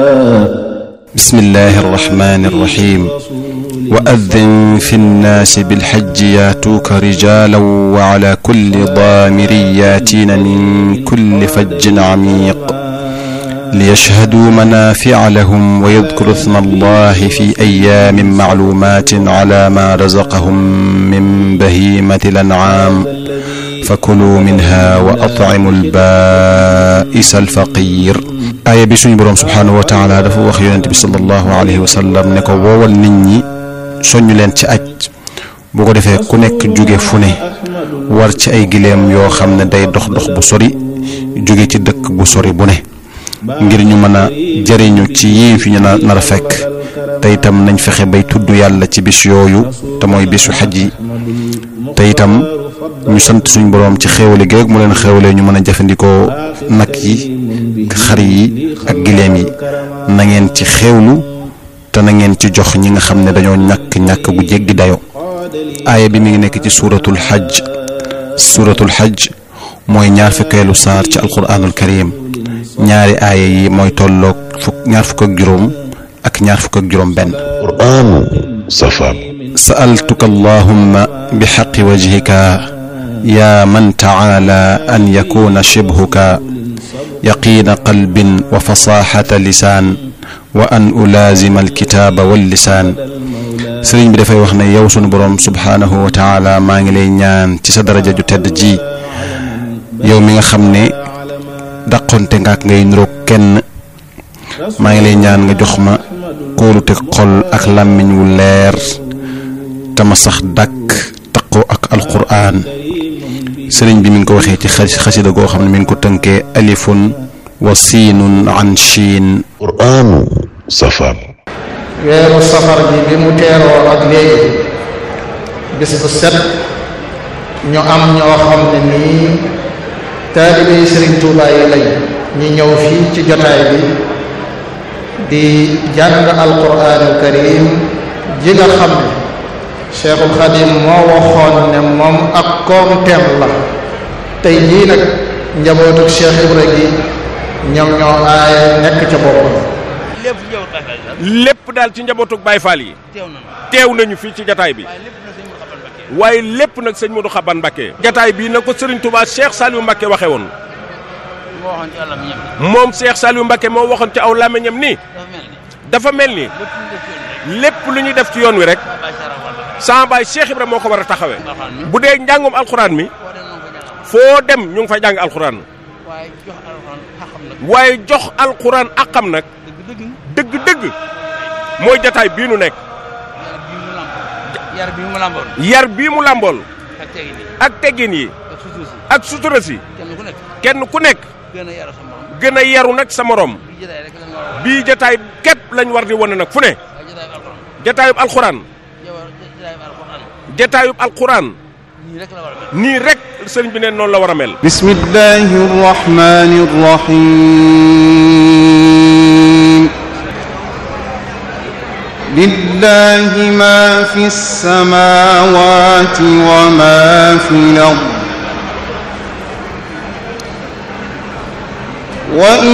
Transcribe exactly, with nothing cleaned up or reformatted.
بسم الله الرحمن الرحيم وأذن في الناس بالحج ياتوك رجالا وعلى كل ضامر ياتين من كل فج عميق ليشهدوا منافع لهم ويذكروا اسم الله في أيام معلومات على ما رزقهم من بهيمة الأنعام فكلوا منها وأطعموا البائس الفقير. aaya bi suñu boroom subhaanahu wa taala dafa wax yonent bi sallallahu alayhi wa sallam ne ko woowal nit ñi soññu leen ci aj bu ko defee ku nekk jóge fu ne war ci ay gileem yoo xam ne day dox dox bu sori jóge ci dëkk bu sori bu ne ngir ñu mën a jëriñu ci yii fi ñu nar a fekk te itam nañ fexe bay tudd yàlla ci bis yooyu te mooy bisu xaj yi te itam ñu sant suñu boroom ci xéewale gi rek mu leen xéewalee ñu mën a jëfandikoo nag yi xar yi ak gileem yi na ngeen ci xéewlu te na ngeen ci jox ñi nga xam ne dañoo ñàkk ñàkk gu jéggi dayo. aaya bi mi ngi nekk ci suuratul xaj suuratul xaj mooy ñaar fukkeelu saar ci alquraanul karim ñaari aaya yi mooy tolloog fukk ñaar fukk ak juróom ak ñaar fukk ak juróom benn. quraanu safar. sa'altuka allahumma bi xaqi wajhika yaa man taala an yakuna shibhuka yaqiina qalbin wa fasaxata lisaan wa an ulaazima alkitaaba wallisaan. sëriñ bi dafay wax ne yow sunu boroom subhaanahu wa taala maa ngi lay ñaan ci sa daraja ju tedd ji yow mi nga xam ne dàqonte nga ak ngay niroog kenn maa ngi lay ñaan nga jox ma kóolute xol ak làmmiñ wu leer te ma sax dàkk taqoo ak alquraan. sëriñ bi mi ngi ko waxee ci xasida goo xam ne mi ngi ko tënkee alifun wa siinun an chiin. quraanu safar. weeru safar bi bi mu teeroo ak léegi bis bu set ñu am ñoo xam ne nii taalibe yi sëriñ Tuubaa yi lañ ñi ñëw fii ci jotaay bi di jàng alquraanul karim ji nga xam ne Cheikhul Khadim moo waxoon ne moom ak koomteem la tey jii nag njabootu Cheikh Ibra gi ñoom ñoo aaye nekk ca boppam. lépp daal ci njabootu Baye Fall yi teew nañu fii ci jataay bi waaye lépp nag sëñ Modou Xaban Mbacké jataay bii na ko Serigne Touba Cheikh Saliou Mbacké waxe woon moom Cheikh Saliou Mbacké moo waxoon ci aw làmmiñam ni dafa mel ni lépp lu ñuy def ci yoon wi rek sama baay Cheikh Ibra moo ko war a taxawee bu dee njàngum alxuraan mi foo dem ñu ngi fay jàng alxuraan waaye jox alxuraan akam nag dëgg-dëgg mooy jataay bii nu nekk yar bii mu làmbool ak teggin yi ak sutura si kenn ku nekk gën a yaru nag sa morom bii jataay képp lañ war di wane nag fu ne jataayub alxuraan jataayub alquran nii rek sëriñ bi neen noonu la war a mel. bismillahi rahmani rahim lillahi ma fi samawati wa ma fi al-ard wa